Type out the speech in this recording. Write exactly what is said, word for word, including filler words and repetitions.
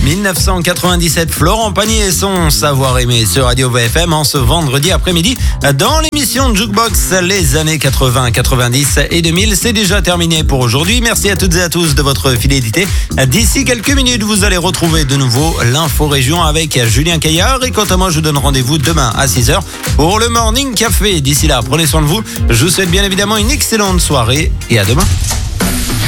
dix-neuf cent quatre-vingt-dix-sept, Florent Pagny et son Savoir aimer sur Radio V F M en ce vendredi après-midi dans l'émission de Jukebox. Les années quatre-vingts, quatre-vingt-dix et deux mille, c'est déjà terminé pour aujourd'hui. Merci à toutes et à tous de votre fidélité. D'ici quelques minutes, vous allez retrouver de nouveau l'info région avec Julien Caillard. Et quant à moi, je vous donne rendez-vous demain à six heures pour le Morning Café. D'ici là, prenez soin de vous. Je vous souhaite bien évidemment une excellente soirée et à demain.